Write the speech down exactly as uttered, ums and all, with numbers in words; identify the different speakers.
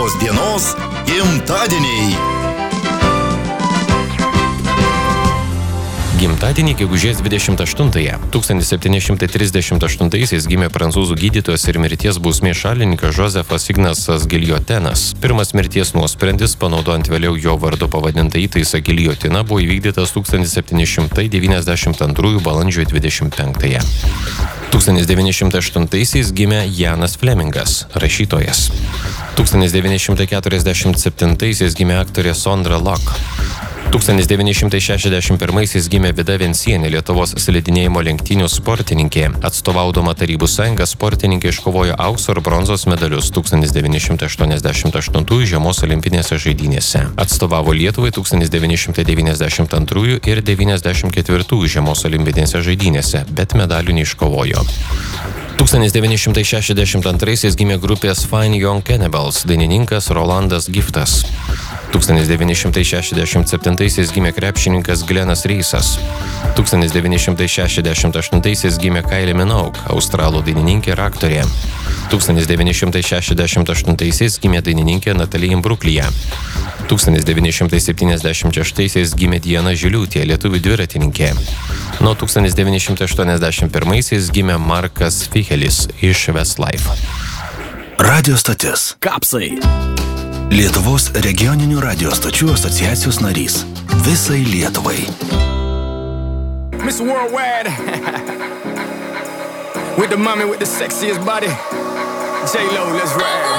Speaker 1: šios dienos gimtadieniai.
Speaker 2: Gimtadienį gegužės dvidešimt aštuntąją. tūkstantis septyni šimtai trisdešimt aštuntaisiais gimė prancūzų gydytojas ir mirties bausmės šalininkas Josefas Ignacas Giljotenas. Pirmas mirties nuosprendis, panaudojant vėliau jo vardu pavadintą įtaisą giljotiną, buvo įvykdytas tūkstantis septyni šimtai devyniasdešimt antrųjų balandžio dvidešimt penktąją. tūkstantis devyni šimtai aštuntaisiais gimė Janas Flemingas, rašytojas. tūkstantis devyni šimtai keturiasdešimt septintaisiais gimė aktorė Sondra Locke. tūkstantis devyni šimtai šešiasdešimt pirmaisiais gimė Vida Vencienė, Lietuvos slidinėjimo lenktynių sportininkė. Atstovaudama Tarybų sąjungą, sportininkė iškovojo aukso ir bronzos medalius tūkstantis devyni šimtai aštuoniasdešimt aštuntųjų žiemos olimpinėse žaidynėse. Atstovavo Lietuvai tūkstantis devyni šimtai devyniasdešimt antrųjų ir devyniasdešimt ketvirtųjų žiemos olimpinėse žaidynėse, bet medalių neiškovojo. tūkstantis devyni šimtai šešiasdešimt antraisiais gimė grupės Fine Young Cannibals dainininkas Rolandas Giftas. tūkstantis devyni šimtai šešiasdešimt septintaisiais gimė krepšininkas Glenas Reisas. tūkstantis devyni šimtai šešiasdešimt aštuntaisiais gimė Kylie Minogue, australų dainininkė ir aktorė. tūkstantis devyni šimtai šešiasdešimt aštuntaisiais gimė dainininkė Natalija Imbruglia. tūkstantis devyni šimtai septyniasdešimt šeštaisiais gimė Diana Žiliūtė, lietuvių dviratininkė. Nuo tūkstantis devyni šimtai aštuoniasdešimt pirmaisiais gimė Markas Fichelis iš Westlife.
Speaker 1: Radio stotis.
Speaker 3: Kapsai.
Speaker 1: Lietuvos regioninių radio stočių asociacijos narys. Visai Lietuvai.
Speaker 3: Mister Worldwide. With the mommy with the sexiest body. J-Lo, let's ride.